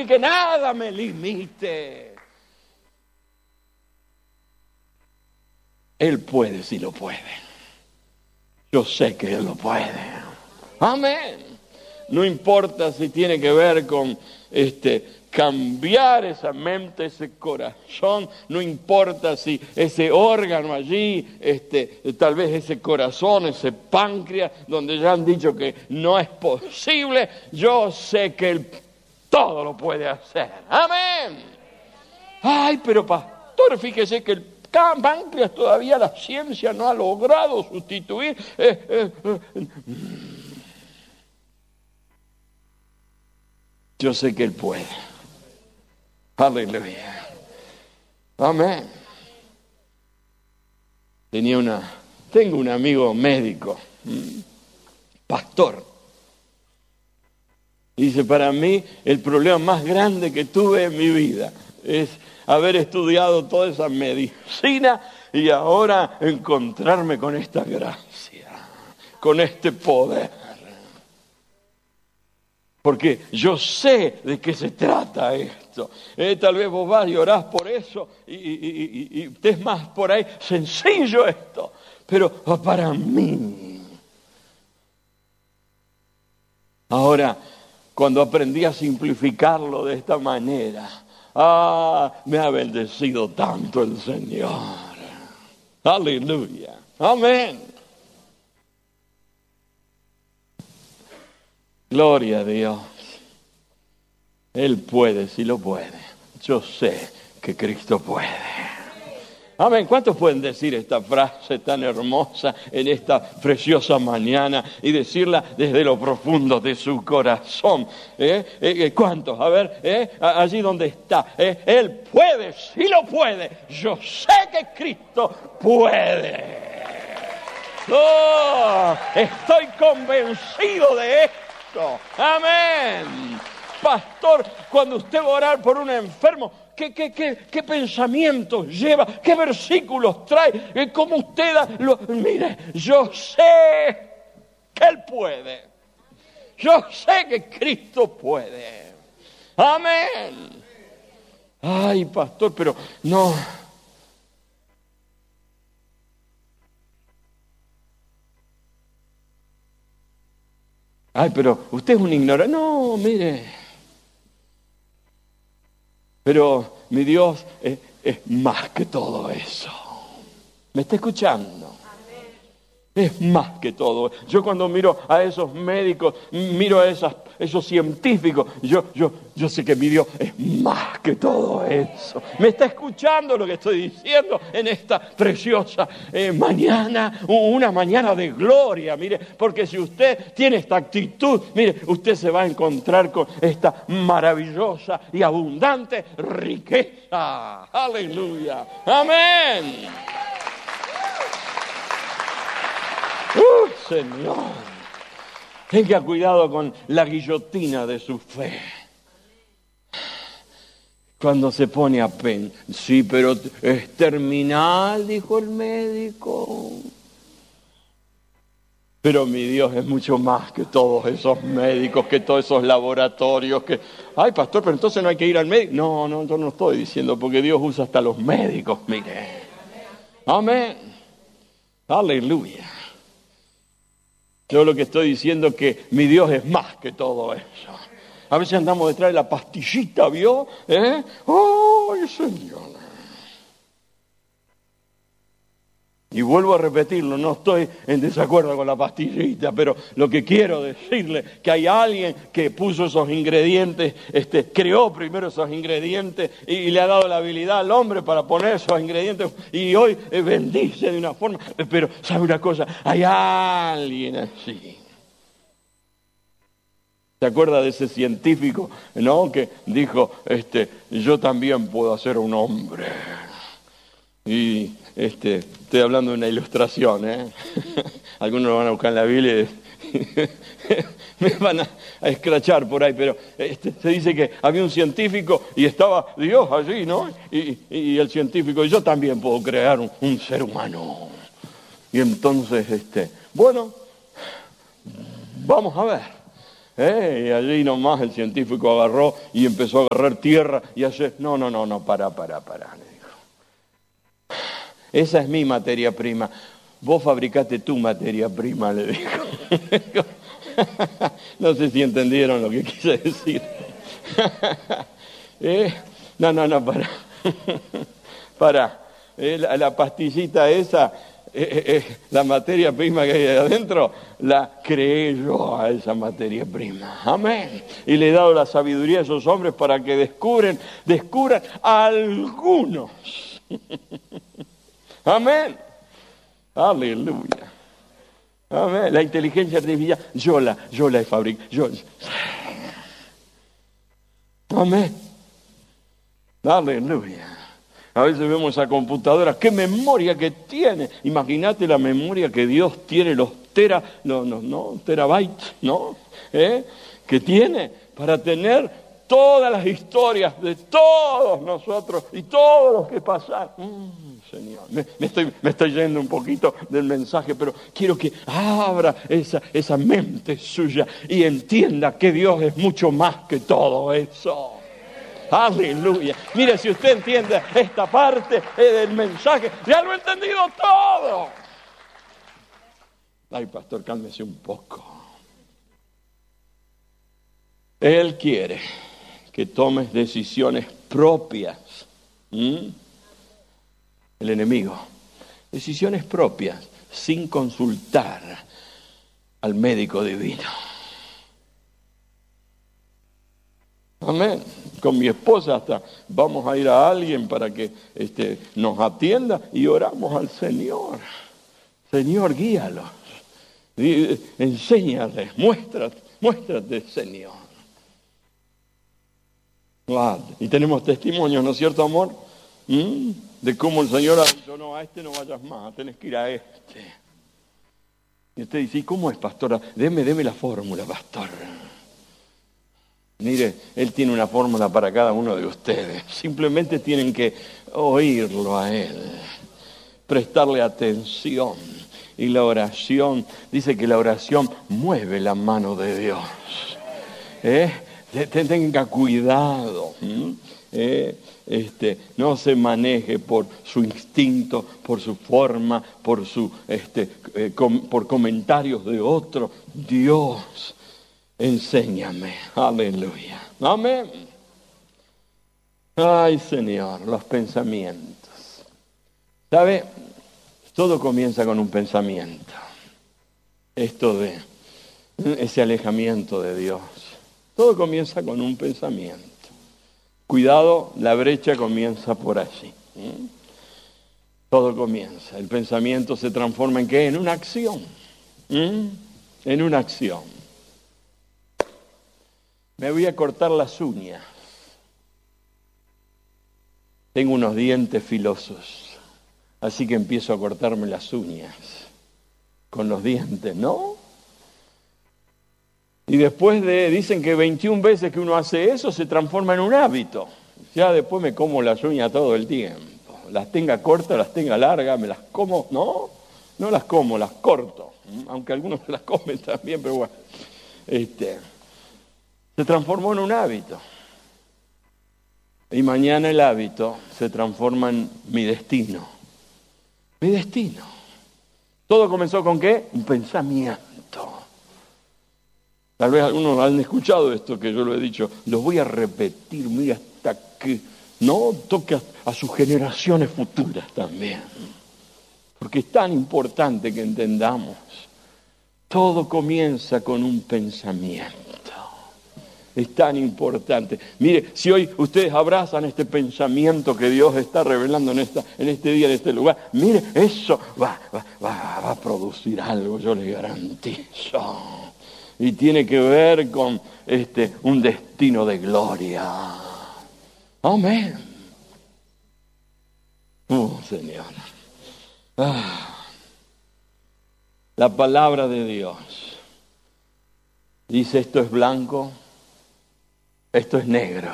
permitir que nada me limite. Él puede si lo puede. Yo sé que Él lo puede. Amén. No importa si tiene que ver con cambiar esa mente, ese corazón. No importa si ese órgano allí, tal vez ese corazón, ese páncreas, donde ya han dicho que no es posible. Yo sé que Él todo lo puede hacer. Amén. Ay, pero pastor, fíjese que el páncreas todavía la ciencia no ha logrado sustituir. Yo sé que Él puede. Aleluya. Amén. Tengo un amigo médico, pastor. Dice, para mí el problema más grande que tuve en mi vida es haber estudiado toda esa medicina y ahora encontrarme con esta gracia, con este poder. Porque yo sé de qué se trata esto. Tal vez vos vas y orás por eso y es más por ahí sencillo esto. Pero para mí. Ahora, cuando aprendí a simplificarlo de esta manera, me ha bendecido tanto el Señor. Aleluya. Amén. Gloria a Dios. Él puede, si lo puede. Yo sé que Cristo puede. Amén. ¿Cuántos pueden decir esta frase tan hermosa en esta preciosa mañana y decirla desde lo profundo de su corazón? ¿Cuántos? A ver, allí donde está. Él puede, si lo puede. Yo sé que Cristo puede. Oh, estoy convencido de esto. Amén. Pastor, cuando usted va a orar por un enfermo, ¿qué pensamientos lleva? ¿Qué versículos trae? ¿Cómo usted mire, yo sé que Él puede. Yo sé que Cristo puede. Amén. Ay, pastor, pero no. Ay, pero usted es un ignorante. No, mire. Pero mi Dios es más que todo eso. ¿Me está escuchando? Es más que todo. Yo cuando miro a esos médicos, miro a esos científicos, yo sé que mi Dios es más que todo eso. ¿Me está escuchando lo que estoy diciendo en esta preciosa mañana? Una mañana de gloria, mire, porque si usted tiene esta actitud, mire, usted se va a encontrar con esta maravillosa y abundante riqueza. Aleluya. Amén. Señor, tenga cuidado con la guillotina de su fe. Cuando se pone a pensar, sí, pero es terminal, dijo el médico. Pero mi Dios es mucho más que todos esos médicos, que todos esos laboratorios. Ay, pastor, pero entonces no hay que ir al médico. No, yo no estoy diciendo, porque Dios usa hasta los médicos, mire. Amén. Aleluya. Yo lo que estoy diciendo es que mi Dios es más que todo eso. A veces andamos detrás de la pastillita, ¿vio? ¡Ay, Señor! Y vuelvo a repetirlo, no estoy en desacuerdo con la pastillita, pero lo que quiero decirle que hay alguien que puso esos ingredientes, creó primero esos ingredientes y le ha dado la habilidad al hombre para poner esos ingredientes y hoy bendice de una forma. Pero, ¿sabe una cosa? Hay alguien así. ¿Se acuerda de ese científico, no? Que dijo, yo también puedo hacer un hombre. Y estoy hablando de una ilustración, Algunos lo van a buscar en la Biblia y me van a escrachar por ahí, pero se dice que había un científico y estaba Dios allí, ¿no? Y el científico, y yo también puedo crear un ser humano. Y entonces, bueno, vamos a ver. Y allí nomás el científico agarró y empezó a agarrar tierra y hacer, no, para, le dijo. Esa es mi materia prima. Vos fabricaste tu materia prima, le dijo. No sé si entendieron lo que quise decir. No, para. La pastillita esa, la materia prima que hay ahí adentro, la creé yo a esa materia prima. Amén. Y le he dado la sabiduría a esos hombres para que descubran algunos. Amén. Aleluya. Amén. La inteligencia artificial, yo la he fabricado. Amén. Aleluya. A veces vemos esa computadora, qué memoria que tiene. Imagínate la memoria que Dios tiene, los terabytes, ¿no? Que tiene para tener todas las historias de todos nosotros y todos los que pasaron. Señor, me estoy yendo un poquito del mensaje, pero quiero que abra esa mente suya y entienda que Dios es mucho más que todo eso. Aleluya. Mire, si usted entiende esta parte del mensaje, ya lo he entendido todo. Ay, pastor, cálmese un poco. Él quiere que tomes decisiones propias. El enemigo. Decisiones propias, sin consultar al médico divino. Amén. Con mi esposa hasta vamos a ir a alguien para que nos atienda y oramos al Señor. Señor, guíalos. Enséñales, muéstrate, Señor. Y tenemos testimonios, ¿no es cierto, amor? De cómo el Señor ha dicho, no, a este no vayas más, tenés que ir a este. Y usted dice, ¿y cómo es, pastora? Deme la fórmula, pastor. Mire, Él tiene una fórmula para cada uno de ustedes. Simplemente tienen que oírlo a Él, prestarle atención. Y la oración, dice que la oración mueve la mano de Dios. Tenga cuidado. No se maneje por su instinto, por su forma, por comentarios de otro. Dios, enséñame. Aleluya. Amén. Ay, Señor, los pensamientos. ¿Sabe? Todo comienza con un pensamiento. Esto de ese alejamiento de Dios. Todo comienza con un pensamiento. Cuidado, la brecha comienza por allí. Todo comienza. El pensamiento se transforma ¿en qué? En una acción. En una acción. Me voy a cortar las uñas. Tengo unos dientes filosos. Así que empiezo a cortarme las uñas. Con los dientes, ¿no? Y después dicen que 21 veces que uno hace eso se transforma en un hábito. Ya después me como las uñas todo el tiempo. Las tenga cortas, las tenga largas, me las como, ¿no? No las como, las corto. Aunque algunos se las comen también, pero bueno. Se transformó en un hábito. Y mañana el hábito se transforma en mi destino. Mi destino. ¿Todo comenzó con qué? Un pensamiento. Tal vez algunos han escuchado esto que yo lo he dicho. Lo voy a repetir, mira, hasta que no toque a sus generaciones futuras también. Porque es tan importante que entendamos. Todo comienza con un pensamiento. Es tan importante. Mire, si hoy ustedes abrazan este pensamiento que Dios está revelando en este día, en este lugar, mire, eso va a producir algo, yo les garantizo. Y tiene que ver con un destino de gloria. Amén. Señor. La palabra de Dios dice, esto es blanco, esto es negro.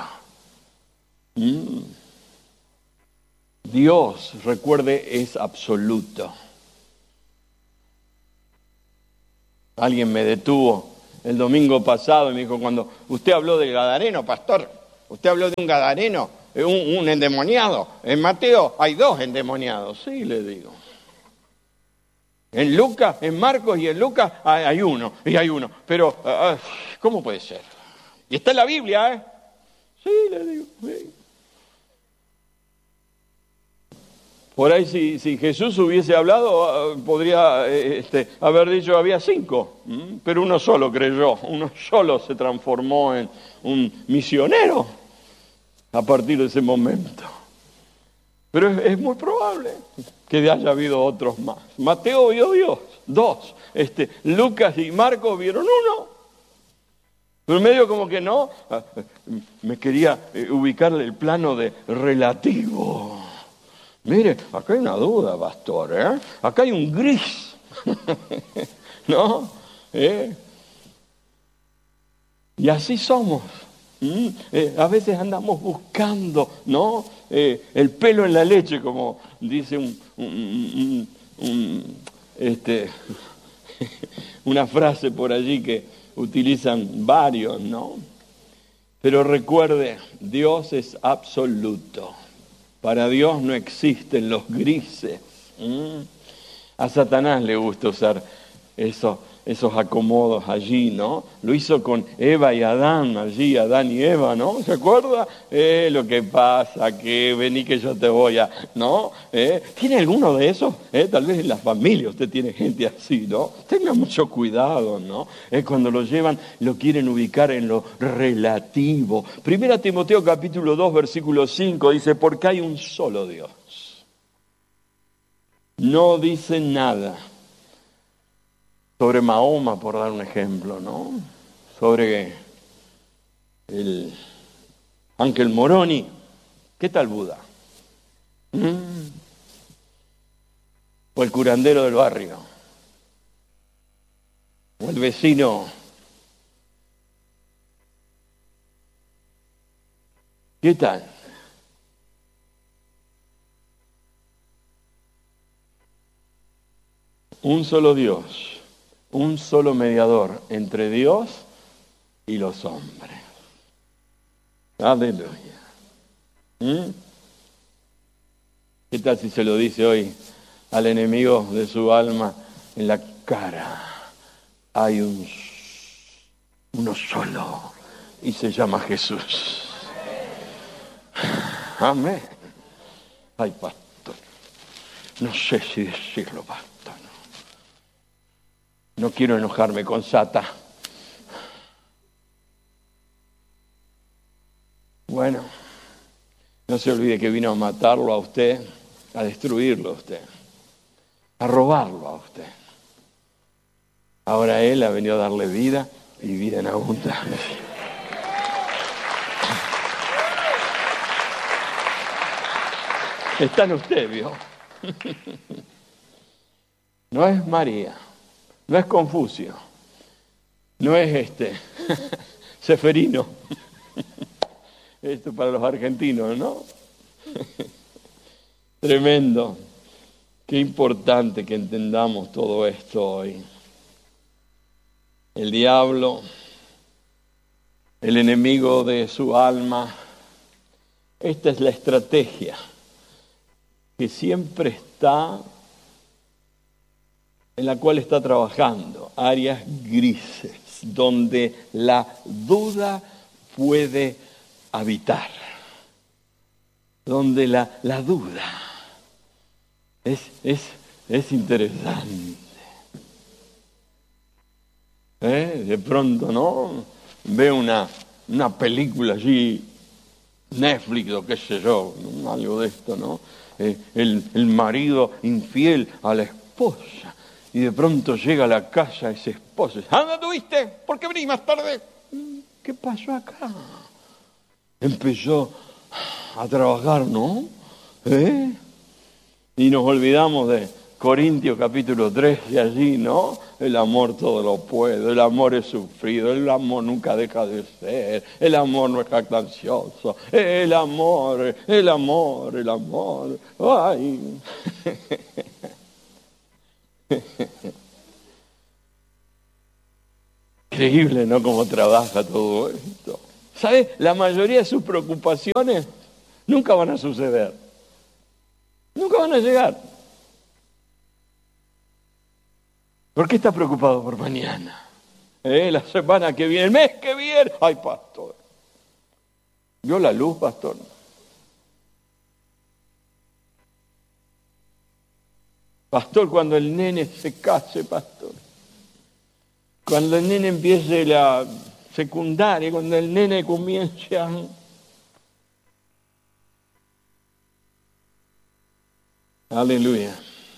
Dios, recuerde, es absoluto. Alguien me detuvo el domingo pasado y me dijo, cuando usted habló del gadareno, pastor, usted habló de un gadareno, un endemoniado. En Mateo hay 2 endemoniados. Sí, le digo. En Lucas, en Marcos y en Lucas hay uno. Pero, ¿cómo puede ser? Y está en la Biblia, ¿eh? Sí, le digo. Sí. Por ahí si Jesús hubiese hablado, podría haber dicho había 5, pero uno solo creyó, uno solo se transformó en un misionero a partir de ese momento. Pero es muy probable que haya habido otros más. Mateo vio 2, Lucas y Marcos vieron 1. Pero medio como que no, me quería ubicarle el plano de relativo. Mire, acá hay una duda, pastor, ¿eh? Acá hay un gris, ¿no? Y así somos. A veces andamos buscando, ¿no? El pelo en la leche, como dice una frase por allí que utilizan varios, ¿no? Pero recuerde, Dios es absoluto. Para Dios no existen los grises. A Satanás le gusta usar esos acomodos allí, ¿no? Lo hizo con Eva y Adán, allí, Adán y Eva, ¿no? ¿Se acuerda? Lo que pasa, que vení que yo te voy a... ¿no? ¿Tiene alguno de esos? Tal vez en la familia usted tiene gente así, ¿no? Tenga mucho cuidado, ¿no? Cuando lo llevan, lo quieren ubicar en lo relativo. 1 Timoteo capítulo 2, versículo 5, dice, porque hay un solo Dios. No dice nada sobre Mahoma, por dar un ejemplo, ¿no? Sobre el Ángel Moroni. ¿Qué tal Buda? O el curandero del barrio. O el vecino. ¿Qué tal? Un solo Dios. Un solo mediador entre Dios y los hombres. Aleluya. ¿Qué tal si se lo dice hoy al enemigo de su alma en la cara? Hay uno solo y se llama Jesús. Amén. Ay, pastor, no sé si decirlo, pastor. No quiero enojarme con Sata. Bueno, no se olvide que vino a matarlo a usted, a destruirlo a usted, a robarlo a usted. Ahora Él ha venido a darle vida y vida en abundancia. Está en usted, ¿vio? No es María. No es Confucio, no es Seferino. Esto para los argentinos, ¿no? Tremendo. Qué importante que entendamos todo esto hoy. El diablo, el enemigo de su alma, esta es la estrategia que siempre está en la cual está trabajando, áreas grises, donde la duda puede habitar, donde la duda es interesante. De pronto, ¿no? Ve una película allí, Netflix o qué sé yo, algo de esto, ¿no? El marido infiel a la esposa. Y de pronto llega a la casa ese esposo. ¿Dónde tuviste? ¿Por qué venís más tarde? ¿Qué pasó acá? Empezó a trabajar, ¿no? Y nos olvidamos de Corintios capítulo 3 y allí, ¿no? El amor todo lo puede, el amor es sufrido, el amor nunca deja de ser, el amor no es jactancioso, el amor. Ay. Increíble, ¿no? Cómo trabaja todo esto. ¿Sabes? La mayoría de sus preocupaciones nunca van a suceder. Nunca van a llegar. ¿Por qué está preocupado por mañana? La semana que viene, el mes que viene. Ay, pastor. ¿Vio la luz, pastor? Pastor, cuando el nene se case, pastor. Cuando el nene empiece la secundaria, cuando el nene comience a... Aleluya.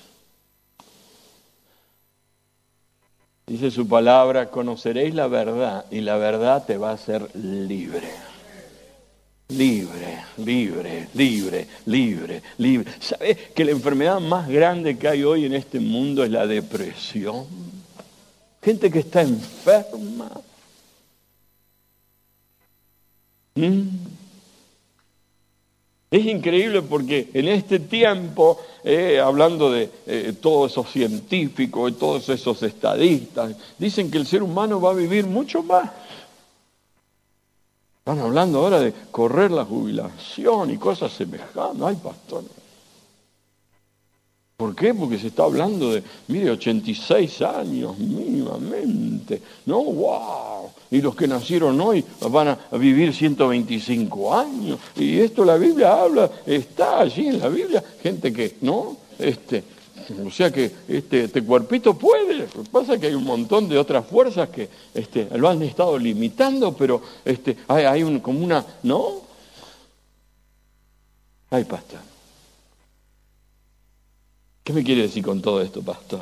Dice su palabra, conoceréis la verdad y la verdad te va a hacer libre. Libre, libre, libre, libre, libre. ¿Sabes que la enfermedad más grande que hay hoy en este mundo es la depresión? Gente que está enferma. Es increíble porque en este tiempo, hablando de todos esos científicos y todos esos estadistas, dicen que el ser humano va a vivir mucho más. Están hablando ahora de correr la jubilación y cosas semejantes. Ay, pastor. ¿Por qué? Porque se está hablando de, mire, 86 años mínimamente. ¿No? ¡Wow! Y los que nacieron hoy van a vivir 125 años. Y esto la Biblia habla, está allí en la Biblia. Gente que, ¿no? O sea que este cuerpito puede. Lo que pasa es que hay un montón de otras fuerzas que lo han estado limitando, pero hay como una, ¿no? Ay, pastor. ¿Qué me quiere decir con todo esto, pastor?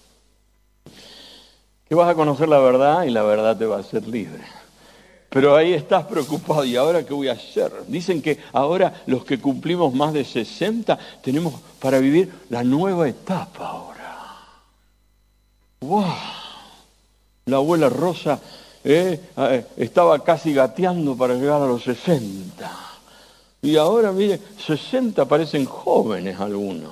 Que vas a conocer la verdad y la verdad te va a hacer libre. Pero ahí estás preocupado, ¿y ahora qué voy a hacer? Dicen que ahora los que cumplimos más de 60 tenemos para vivir la nueva etapa ahora. ¡Wow! La abuela Rosa estaba casi gateando para llegar a los 60. Y ahora, mire, 60 parecen jóvenes algunos.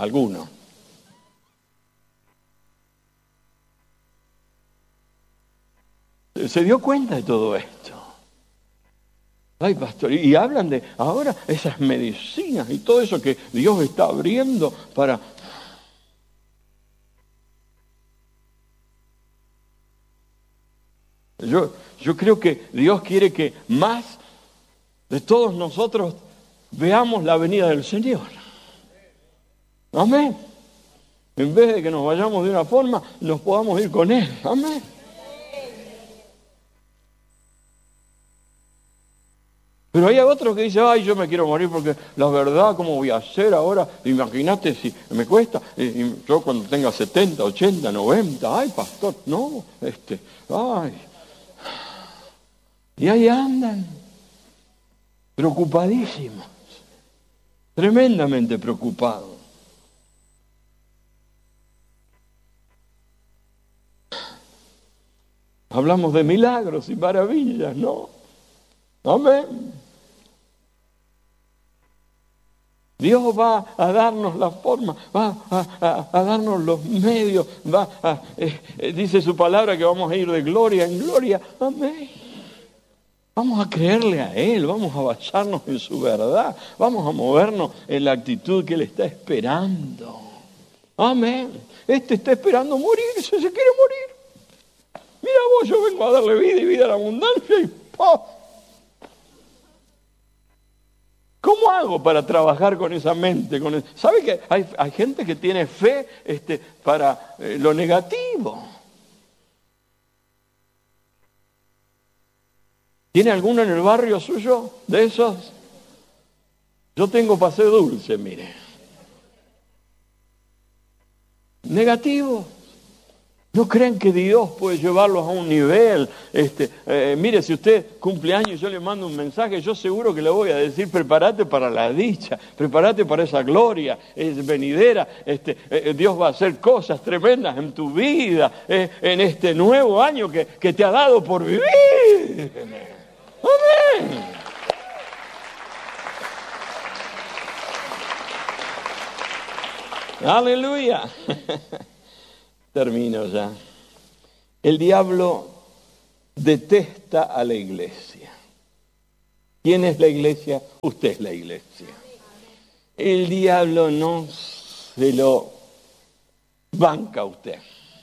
¿Se dio cuenta de todo esto? Ay, pastor, y hablan de ahora esas medicinas y todo eso que Dios está abriendo para... Yo creo que Dios quiere que más de todos nosotros veamos la venida del Señor. Amén. En vez de que nos vayamos de una forma, nos podamos ir con Él. Amén. Pero hay otros que dicen, ay, yo me quiero morir porque la verdad, ¿cómo voy a hacer ahora? Imagínate si me cuesta, yo cuando tenga 70, 80, 90, ay, pastor, no, ay. Y ahí andan, preocupadísimos, tremendamente preocupados. Hablamos de milagros y maravillas, ¿no? Amén. Dios va a darnos la forma, va a darnos los medios, dice su palabra que vamos a ir de gloria en gloria. Amén. Vamos a creerle a Él, vamos a basarnos en su verdad, vamos a movernos en la actitud que Él está esperando. Amén. Está esperando morirse, se quiere morir. Mira vos, yo vengo a darle vida y vida a la abundancia y ¡pah! ¿Cómo hago para trabajar con esa mente? ¿Sabe que hay gente que tiene fe para lo negativo? ¿Tiene alguno en el barrio suyo de esos? Yo tengo para ser dulce, mire. Negativo. ¿No creen que Dios puede llevarlos a un nivel? Mire, si usted cumple años y yo le mando un mensaje, yo seguro que le voy a decir, prepárate para la dicha, prepárate para esa gloria venidera. Dios va a hacer cosas tremendas en tu vida, en este nuevo año que te ha dado por vivir. ¡Amén! ¡Aleluya! Termino ya. El diablo detesta a la iglesia. ¿Quién es la iglesia? Usted es la iglesia. El diablo no se lo banca a usted.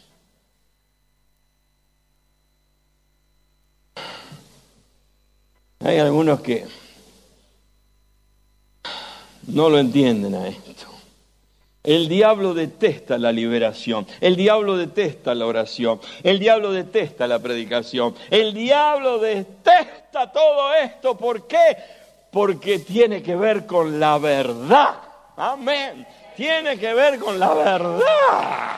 Hay algunos que no lo entienden a esto. El diablo detesta la liberación, el diablo detesta la oración, el diablo detesta la predicación, el diablo detesta todo esto. ¿Por qué? Porque tiene que ver con la verdad. Amén. Tiene que ver con la verdad.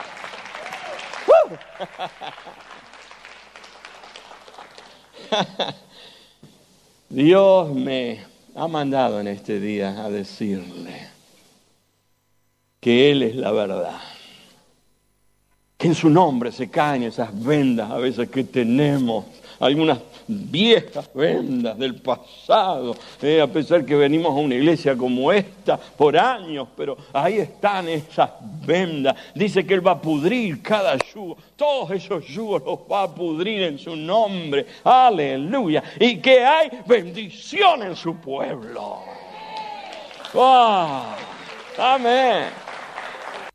Dios me ha mandado en este día a decirle que Él es la verdad. Que en su nombre se caen esas vendas a veces que tenemos, algunas viejas vendas del pasado, a pesar que venimos a una iglesia como esta por años, pero ahí están esas vendas. Dice que Él va a pudrir cada yugo, todos esos yugos los va a pudrir en su nombre, aleluya, y que hay bendición en su pueblo. ¡Wow! Amén.